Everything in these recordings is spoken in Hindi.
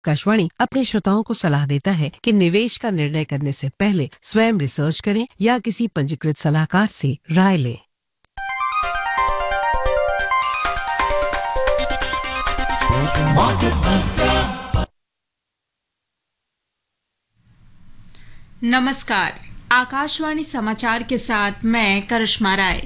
आकाशवाणी अपने श्रोताओं को सलाह देता है कि निवेश का निर्णय करने से पहले स्वयं रिसर्च करें या किसी पंजीकृत सलाहकार से राय लें। नमस्कार, आकाशवाणी समाचार के साथ मैं करिश्मा राय।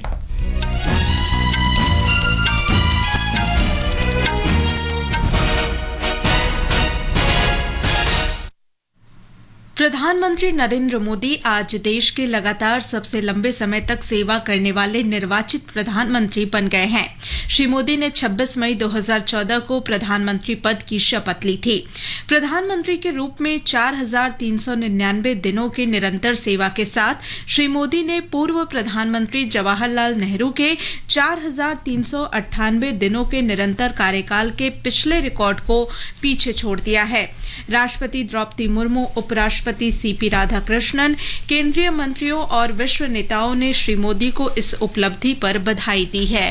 प्रधानमंत्री नरेंद्र मोदी आज देश के लगातार सबसे लंबे समय तक सेवा करने वाले निर्वाचित प्रधानमंत्री बन गए हैं। श्री मोदी ने 26 मई 2014 को प्रधानमंत्री पद की शपथ ली थी। प्रधानमंत्री के रूप में 4,399 दिनों की निरंतर सेवा के साथ श्री मोदी ने पूर्व प्रधानमंत्री जवाहरलाल नेहरू के 4,398 दिनों के निरंतर कार्यकाल के पिछले रिकॉर्ड को पीछे छोड़ दिया है। राष्ट्रपति द्रौपदी मुर्मू, उपराष्ट्रपति सीपी राधाकृष्णन, केंद्रीय मंत्रियों और विश्व नेताओं ने श्री मोदी को इस उपलब्धि पर बधाई दी है।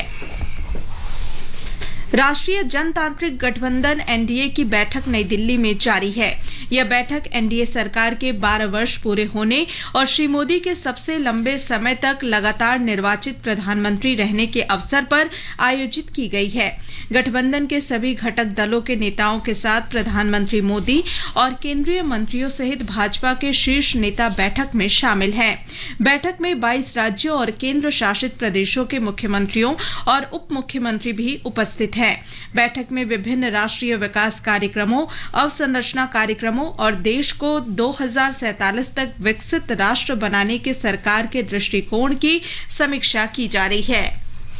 राष्ट्रीय जनतांत्रिक गठबंधन एनडीए की बैठक नई दिल्ली में जारी है। यह बैठक एनडीए सरकार के 12 वर्ष पूरे होने और श्री मोदी के सबसे लंबे समय तक लगातार निर्वाचित प्रधानमंत्री रहने के अवसर पर आयोजित की गई है। गठबंधन के सभी घटक दलों के नेताओं के साथ प्रधानमंत्री मोदी और केंद्रीय मंत्रियों सहित भाजपा के शीर्ष नेता बैठक में शामिल हैं। बैठक में 22 राज्यों और केंद्र शासित प्रदेशों के मुख्यमंत्रियों और उप मुख्यमंत्री भी उपस्थित हैं। बैठक में विभिन्न राष्ट्रीय विकास कार्यक्रमों, अवसंरचना कार्यक्रमों और देश को 2047 तक विकसित राष्ट्र बनाने के सरकार के दृष्टिकोण की समीक्षा की जा रही है।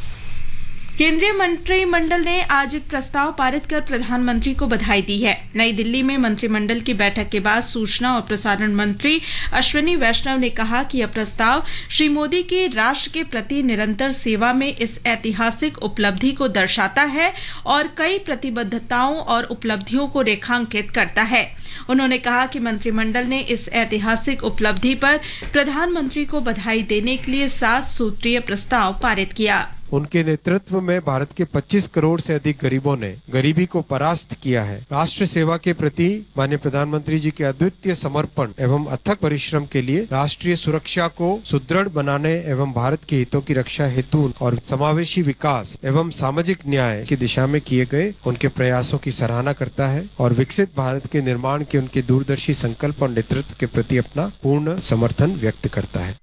केंद्रीय मंत्रिमंडल ने आज एक प्रस्ताव पारित कर प्रधानमंत्री को बधाई दी है। नई दिल्ली में मंत्रिमंडल की बैठक के बाद सूचना और प्रसारण मंत्री अश्विनी वैष्णव ने कहा कि यह प्रस्ताव श्री मोदी की राष्ट्र के प्रति निरंतर सेवा में इस ऐतिहासिक उपलब्धि को दर्शाता है और कई प्रतिबद्धताओं और उपलब्धियों को रेखांकित करता है। उन्होंने कहा कि मंत्रिमंडल ने इस ऐतिहासिक उपलब्धि पर प्रधानमंत्री को बधाई देने के लिए 7 सूत्रीय प्रस्ताव पारित किया। उनके नेतृत्व में भारत के 25 करोड़ से अधिक गरीबों ने गरीबी को परास्त किया है। राष्ट्र सेवा के प्रति माननीय प्रधानमंत्री जी के अद्वितीय समर्पण एवं अथक परिश्रम के लिए राष्ट्रीय सुरक्षा को सुदृढ़ बनाने एवं भारत के हितों की रक्षा हेतु और समावेशी विकास एवं सामाजिक न्याय की दिशा में किए गए उनके प्रयासों की सराहना करता है और विकसित भारत के निर्माण के उनके दूरदर्शी संकल्प और नेतृत्व के प्रति अपना पूर्ण समर्थन व्यक्त करता है।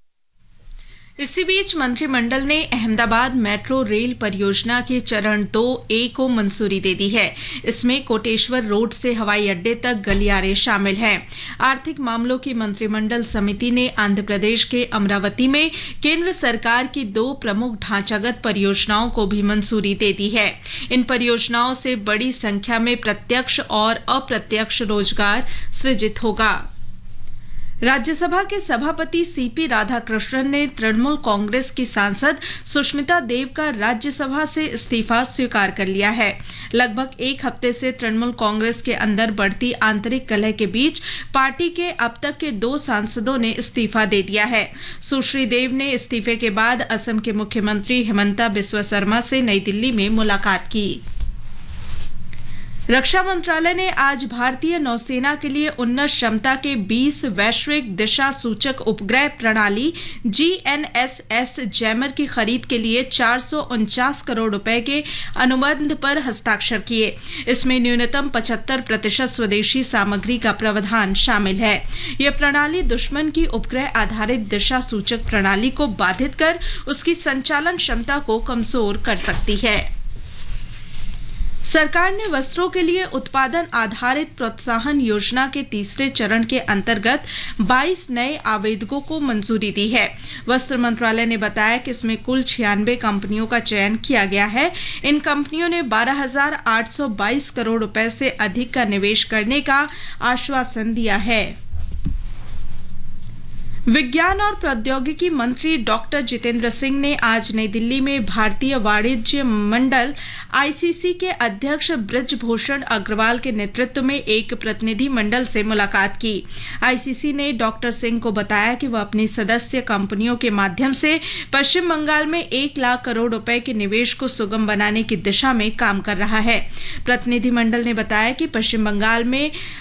इसी बीच मंत्रिमंडल ने अहमदाबाद मेट्रो रेल परियोजना के चरण 2A को मंजूरी दे दी है। इसमें कोटेश्वर रोड से हवाई अड्डे तक गलियारे शामिल हैं। आर्थिक मामलों की मंत्रिमंडल समिति ने आंध्र प्रदेश के अमरावती में केंद्र सरकार की 2 प्रमुख ढांचागत परियोजनाओं को भी मंजूरी दे दी है। इन परियोजनाओं से बड़ी संख्या में प्रत्यक्ष और अप्रत्यक्ष रोजगार सृजित होगा। राज्यसभा के सभापति सीपी राधाकृष्णन ने तृणमूल कांग्रेस की सांसद सुष्मिता देव का राज्यसभा से इस्तीफा स्वीकार कर लिया है। लगभग 1 हफ्ते से तृणमूल कांग्रेस के अंदर बढ़ती आंतरिक कलह के बीच पार्टी के अब तक के 2 सांसदों ने इस्तीफा दे दिया है। सुश्री देव ने इस्तीफे के बाद असम के मुख्यमंत्री हिमंता बिस्वा शर्मा से नई दिल्ली में मुलाकात की। रक्षा मंत्रालय ने आज भारतीय नौसेना के लिए उन्नत क्षमता के 20 वैश्विक दिशा सूचक उपग्रह प्रणाली GNSS जैमर की खरीद के लिए 449 करोड़ रुपए के अनुबंध पर हस्ताक्षर किए। इसमें न्यूनतम 75% स्वदेशी सामग्री का प्रावधान शामिल है। यह प्रणाली दुश्मन की उपग्रह आधारित दिशा सूचक प्रणाली को बाधित कर उसकी संचालन क्षमता को कमजोर कर सकती है। सरकार ने वस्त्रों के लिए उत्पादन आधारित प्रोत्साहन योजना के तीसरे चरण के अंतर्गत 22 नए आवेदकों को मंजूरी दी है। वस्त्र मंत्रालय ने बताया कि इसमें कुल 96 कंपनियों का चयन किया गया है। इन कंपनियों ने 12,822 करोड़ रुपए से अधिक का निवेश करने का आश्वासन दिया है। विज्ञान और प्रौद्योगिकी मंत्री डॉक्टर जितेंद्र सिंह ने आज नई दिल्ली में भारतीय वाणिज्य मंडल आईसीसी के अध्यक्ष ब्रिजभूषण अग्रवाल के नेतृत्व में एक प्रतिनिधि मंडल से मुलाकात की। आईसीसी ने डॉक्टर सिंह को बताया कि वह अपनी सदस्य कंपनियों के माध्यम से पश्चिम बंगाल में 1 लाख करोड़ रुपए के निवेश को सुगम बनाने की दिशा में काम कर रहा है। प्रतिनिधि मंडल ने बताया कि पश्चिम बंगाल में